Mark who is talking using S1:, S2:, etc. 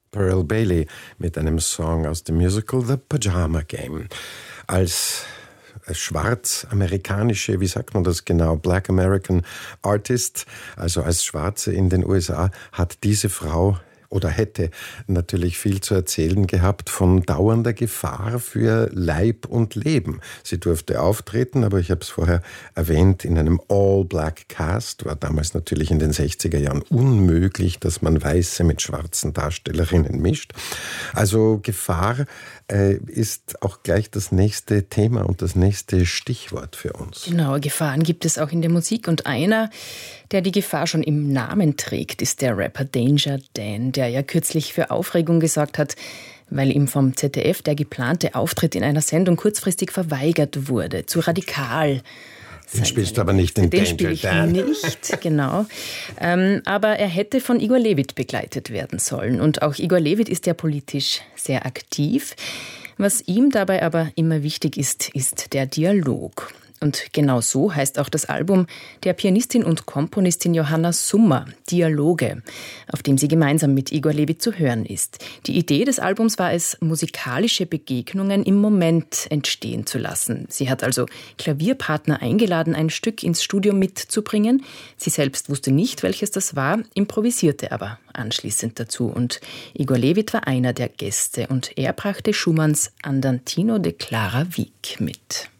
S1: Pearl Bailey mit einem Song aus dem Musical The Pajama Game. Als schwarz-amerikanische, wie sagt man das genau, Black American Artist, also als Schwarze in den USA, hat diese Frau oder hätte natürlich viel zu erzählen gehabt von dauernder Gefahr für Leib und Leben. Sie durfte auftreten, aber ich habe es vorher erwähnt, in einem All-Black-Cast, war damals natürlich in den 60er Jahren unmöglich, dass man Weiße mit schwarzen Darstellerinnen mischt. Also Gefahr ist auch gleich das nächste Thema und das nächste Stichwort für uns.
S2: Genau, Gefahren gibt es auch in der Musik und einer, der die Gefahr schon im Namen trägt, ist der Rapper Danger Dan, der ja kürzlich für Aufregung gesorgt hat, weil ihm vom ZDF der geplante Auftritt in einer Sendung kurzfristig verweigert wurde. Zu radikal.
S1: Den spielst du aber nicht, den Danger Dan.
S2: Den spiele ich nicht, genau. Aber er hätte von Igor Levit begleitet werden sollen. Und auch Igor Levit ist ja politisch sehr aktiv. Was ihm dabei aber immer wichtig ist, ist der Dialog. Und genau so heißt auch das Album der Pianistin und Komponistin Johanna Summer, Dialoge, auf dem sie gemeinsam mit Igor Levit zu hören ist. Die Idee des Albums war es, musikalische Begegnungen im Moment entstehen zu lassen. Sie hat also Klavierpartner eingeladen, ein Stück ins Studio mitzubringen. Sie selbst wusste nicht, welches das war, improvisierte aber anschließend dazu. Und Igor Levit war einer der Gäste und er brachte Schumanns Andantino de Clara Wieck mit.